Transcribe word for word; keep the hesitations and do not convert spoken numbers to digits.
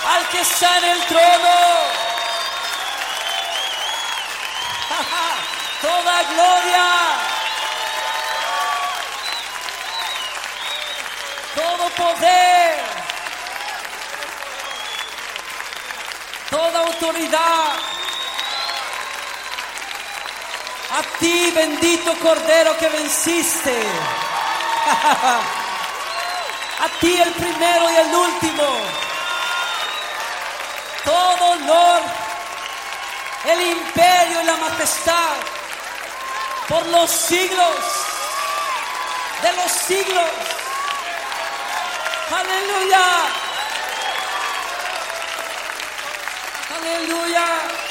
al que está en el trono. Toda gloria, todo poder, toda autoridad, a ti, bendito Cordero que venciste. A ti, el primero y el último. Todo honor, el imperio y la majestad por los siglos de los siglos. Aleluya. Aleluya.